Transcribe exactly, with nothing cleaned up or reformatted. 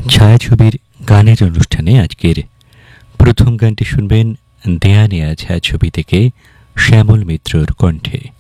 ছায়াছবির গানের অনুষ্ঠানে আজকের প্রথম গানটি শুনবেন দেয়া নেয়া ছায়াছবি থেকে শ্যামল মিত্রর কণ্ঠে।